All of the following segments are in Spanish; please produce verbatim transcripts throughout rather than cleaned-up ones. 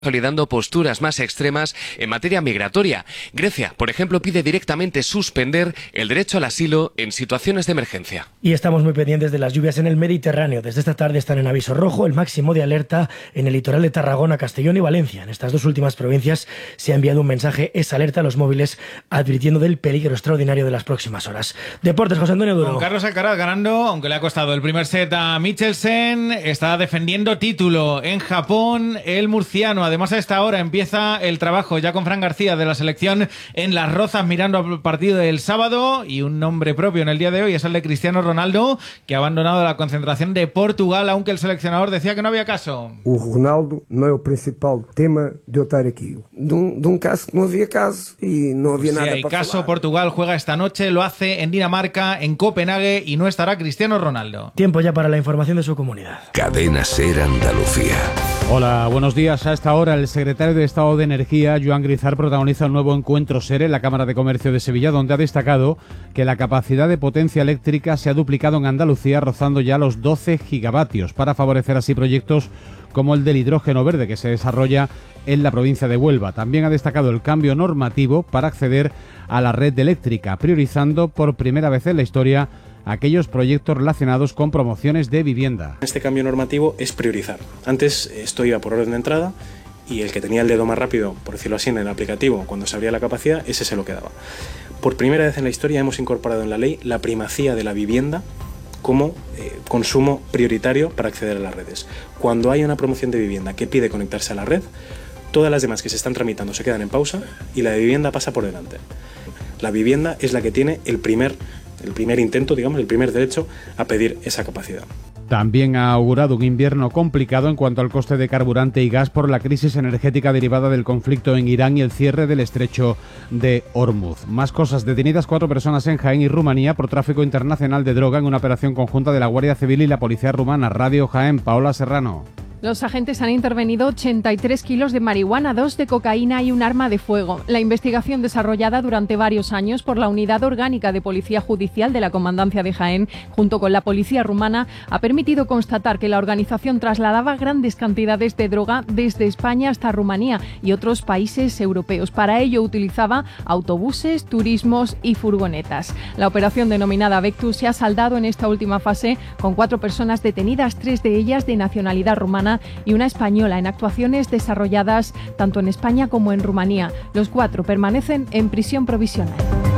consolidando posturas más extremas en materia migratoria. Grecia, por ejemplo, pide directamente suspender el derecho al asilo en situaciones de emergencia. Y estamos muy pendientes de las lluvias en el Mediterráneo. Desde esta tarde están en aviso rojo, el máximo de alerta en el litoral de Tarragona, Castellón y Valencia. En estas dos últimas provincias se ha enviado un mensaje, esa alerta a los móviles, advirtiendo del peligro extraordinario de las próximas horas. Deportes, José Antonio Duro. Con Carlos Alcaraz ganando, aunque le ha costado el primer set a Michelsen, está defendiendo título en Japón, el murciano. Además, a esta hora empieza el trabajo ya con Fran García de la selección en Las Rozas, mirando al partido del sábado, y un nombre propio en el día de hoy es el de Cristiano Ronaldo, que ha abandonado la concentración de Portugal, aunque el seleccionador decía que no había caso. O Ronaldo no es el principal tema de eu estar aquí. De un, de un caso no había caso y no había pues nada sí, hay para caso. falar. Portugal juega esta noche, lo hace en Dinamarca, en Copenhague, y no estará Cristiano Ronaldo. Tiempo ya para la información de su comunidad. Cadena SER Andalucía. Hola, buenos días. A esta hora el secretario de Estado de Energía, Joan Grizar, protagoniza un nuevo encuentro SER en la Cámara de Comercio de Sevilla, donde ha destacado que la capacidad de potencia eléctrica se ha duplicado en Andalucía, rozando ya los doce gigavatios, para favorecer así proyectos como el del hidrógeno verde, que se desarrolla en la provincia de Huelva. También ha destacado el cambio normativo para acceder a la red eléctrica, priorizando por primera vez en la historia aquellos proyectos relacionados con promociones de vivienda. Este cambio normativo es priorizar. Antes esto iba por orden de entrada y el que tenía el dedo más rápido, por decirlo así, en el aplicativo, cuando se abría la capacidad, ese se lo quedaba. Por primera vez en la historia hemos incorporado en la ley la primacía de la vivienda como eh, consumo prioritario para acceder a las redes. Cuando hay una promoción de vivienda que pide conectarse a la red, todas las demás que se están tramitando se quedan en pausa y la de vivienda pasa por delante. La vivienda es la que tiene el primer el primer intento, digamos, el primer derecho a pedir esa capacidad. También ha augurado un invierno complicado en cuanto al coste de carburante y gas por la crisis energética derivada del conflicto en Irán y el cierre del estrecho de Hormuz. Más cosas: detenidas cuatro personas en Jaén y Rumanía por tráfico internacional de droga en una operación conjunta de la Guardia Civil y la Policía Rumana. Radio Jaén, Paola Serrano. Los agentes han intervenido ochenta y tres kilos de marihuana, dos de cocaína y un arma de fuego. La investigación, desarrollada durante varios años por la Unidad Orgánica de Policía Judicial de la Comandancia de Jaén, junto con la Policía Rumana, ha permitido constatar que la organización trasladaba grandes cantidades de droga desde España hasta Rumanía y otros países europeos. Para ello utilizaba autobuses, turismos y furgonetas. La operación, denominada Vectus, se ha saldado en esta última fase con cuatro personas detenidas, tres de ellas de nacionalidad rumana y una española, en actuaciones desarrolladas tanto en España como en Rumanía. Los cuatro permanecen en prisión provisional.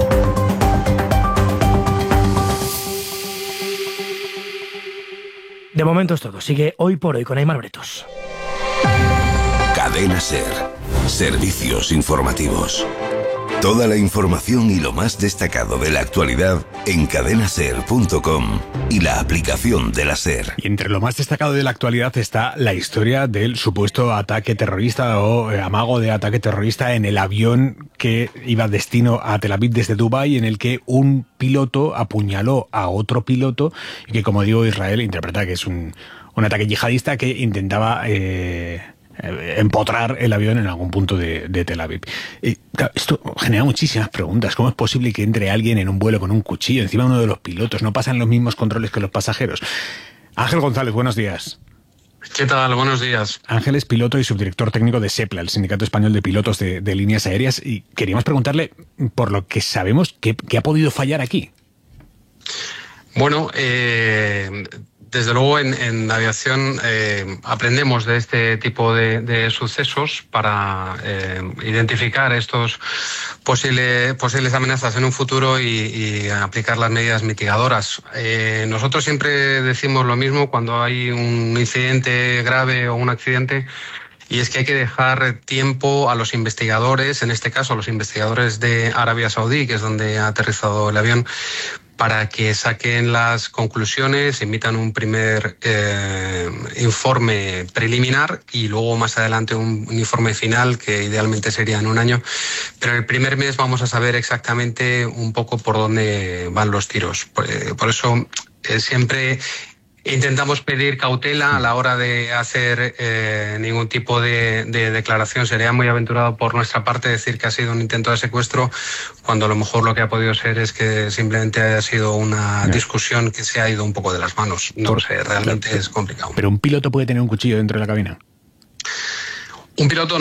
De momento es todo. Sigue Hoy por Hoy con Aymar Bretos. Cadena SER. Servicios informativos. Toda la información y lo más destacado de la actualidad en cadena ser punto com y la aplicación de la SER. Y entre lo más destacado de la actualidad está la historia del supuesto ataque terrorista o eh, amago de ataque terrorista en el avión que iba destino a Tel Aviv desde Dubái, en el que un piloto apuñaló a otro piloto y que, como digo, Israel interpreta que es un, un ataque yihadista que intentaba Eh, empotrar el avión en algún punto de, de Tel Aviv. Eh, claro, esto genera muchísimas preguntas. ¿Cómo es posible que entre alguien en un vuelo con un cuchillo encima de uno de los pilotos? No pasan los mismos controles que los pasajeros. Ángel González, buenos días. ¿Qué tal? Buenos días. Ángel es piloto y subdirector técnico de SEPLA, el Sindicato Español de Pilotos de, de Líneas Aéreas, y queríamos preguntarle, por lo que sabemos, ¿qué, qué ha podido fallar aquí? Bueno, eh... Desde luego, en, en aviación eh, aprendemos de este tipo de, de sucesos para eh, identificar estos posible, posibles amenazas en un futuro y, y aplicar las medidas mitigadoras. Eh, nosotros siempre decimos lo mismo cuando hay un incidente grave o un accidente, y es que hay que dejar tiempo a los investigadores, en este caso a los investigadores de Arabia Saudí, que es donde ha aterrizado el avión, para que saquen las conclusiones, emitan un primer eh, informe preliminar y luego más adelante un, un informe final, que idealmente sería en un año. Pero en el primer mes vamos a saber exactamente un poco por dónde van los tiros. Por, eh, por eso eh, siempre intentamos pedir cautela a la hora de hacer eh, ningún tipo de, de declaración. Sería muy aventurado por nuestra parte decir que ha sido un intento de secuestro, cuando a lo mejor lo que ha podido ser es que simplemente haya sido una discusión que se ha ido un poco de las manos. No por, sé, realmente claro, es complicado. ¿Pero un piloto puede tener un cuchillo dentro de la cabina? Un piloto